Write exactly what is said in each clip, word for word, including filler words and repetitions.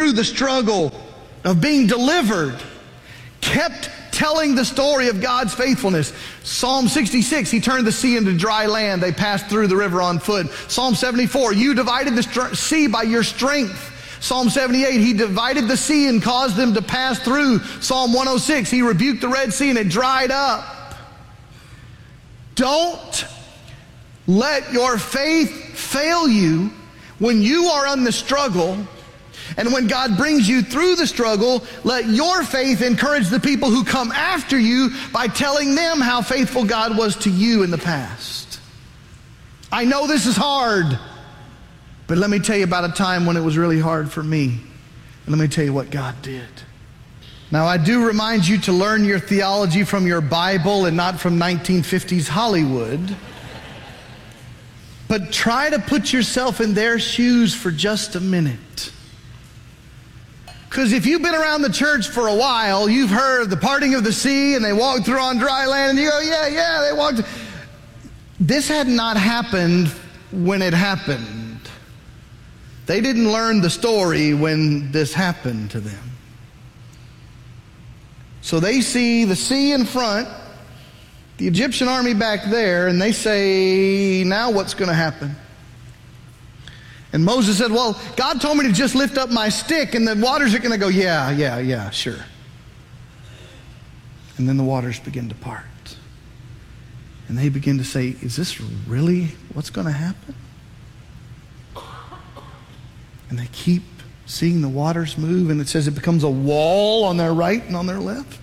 through the struggle of being delivered, kept telling the story of God's faithfulness. Psalm sixty-six, he turned the sea into dry land. They passed through the river on foot. Psalm seventy-four, you divided the str- sea by your strength. Psalm seventy-eight, he divided the sea and caused them to pass through. Psalm one oh six, he rebuked the Red Sea and it dried up. Don't let your faith fail you when you are in the struggle. And when God brings you through the struggle, let your faith encourage the people who come after you by telling them how faithful God was to you in the past. I know this is hard, but let me tell you about a time when it was really hard for me. And let me tell you what God did. Now, I do remind you to learn your theology from your Bible and not from nineteen fifties Hollywood. But try to put yourself in their shoes for just a minute. Because if you've been around the church for a while, you've heard of the parting of the sea and they walked through on dry land and you go, yeah, yeah, they walked. This had not happened when it happened. They didn't learn the story when this happened to them. So they see the sea in front, the Egyptian army back there, and they say, now what's going to happen? And Moses said, well, God told me to just lift up my stick and the waters are going to go, yeah, yeah, yeah, sure. And then the waters begin to part. And they begin to say, is this really what's going to happen? And they keep seeing the waters move, and it says it becomes a wall on their right and on their left.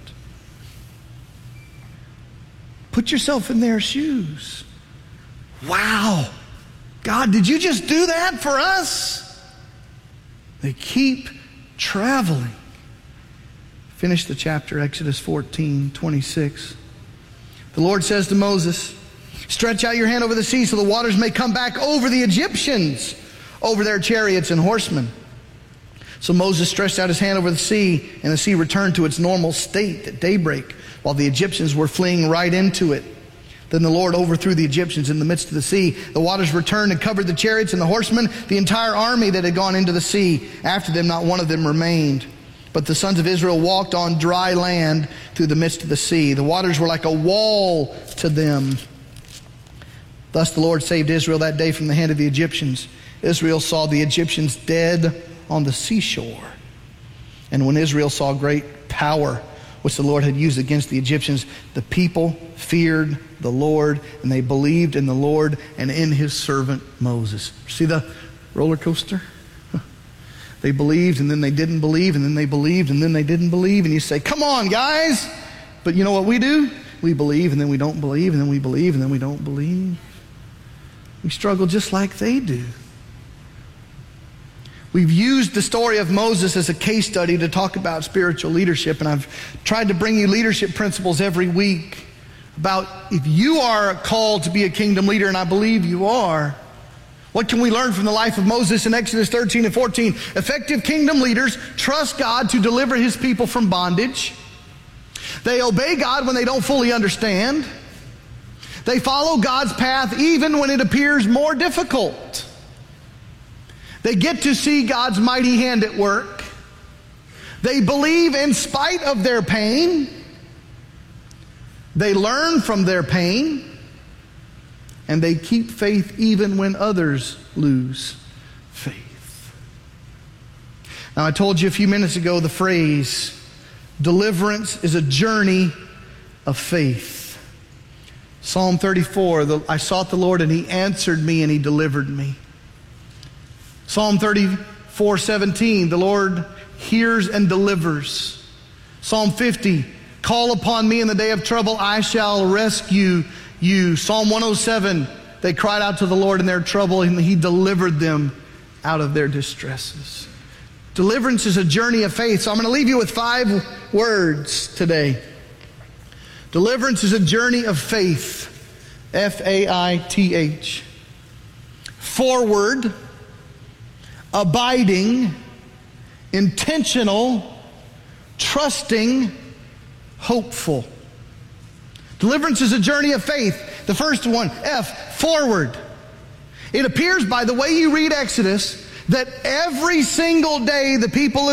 Put yourself in their shoes. Wow. God, did you just do that for us? They keep traveling. Finish the chapter, Exodus fourteen, twenty-six. The Lord says to Moses, stretch out your hand over the sea so the waters may come back over the Egyptians, over their chariots and horsemen. So Moses stretched out his hand over the sea, and the sea returned to its normal state at daybreak, while the Egyptians were fleeing right into it. Then the Lord overthrew the Egyptians in the midst of the sea. The waters returned and covered the chariots and the horsemen, the entire army that had gone into the sea. After them, not one of them remained. But the sons of Israel walked on dry land through the midst of the sea. The waters were like a wall to them. Thus the Lord saved Israel that day from the hand of the Egyptians. Israel saw the Egyptians dead on the seashore. And when Israel saw great power, which the Lord had used against the Egyptians, the people feared the Lord, and they believed in the Lord and in his servant Moses. See the roller coaster? They believed, and then they didn't believe, and then they believed, and then they didn't believe. And you say, come on, guys. But you know what we do? We believe, and then we don't believe, and then we believe, and then we don't believe. We struggle just like they do. We've used the story of Moses as a case study to talk about spiritual leadership, and I've tried to bring you leadership principles every week about if you are called to be a kingdom leader, and I believe you are, what can we learn from the life of Moses in Exodus thirteen and fourteen? Effective kingdom leaders trust God to deliver his people from bondage. They obey God when they don't fully understand. They follow God's path even when it appears more difficult. They get to see God's mighty hand at work. They believe in spite of their pain. They learn from their pain. And they keep faith even when others lose faith. Now, I told you a few minutes ago the phrase, deliverance is a journey of faith. Psalm thirty-four, the, I sought the Lord and he answered me and he delivered me. Psalm thirty-four, seventeen, the Lord hears and delivers. Psalm fifty, call upon me in the day of trouble, I shall rescue you. Psalm one oh seven, they cried out to the Lord in their trouble and he delivered them out of their distresses. Deliverance is a journey of faith. So I'm going to leave you with five words today. Deliverance is a journey of faith. F A I T H. Forward, abiding, intentional, trusting, hopeful. Deliverance is a journey of faith. The first one, F, forward. It appears by the way you read Exodus that every single day the people of